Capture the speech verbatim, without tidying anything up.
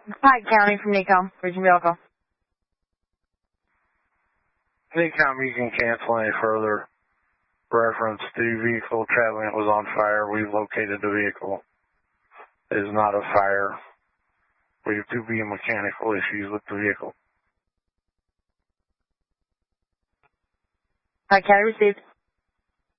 Hi, County from NECOM. Region Vehicle. NECOM, you can cancel any further reference to vehicle traveling that was on fire. We've located the vehicle. It is not a fire. We have to be mechanical issues with the vehicle. Hi, County received.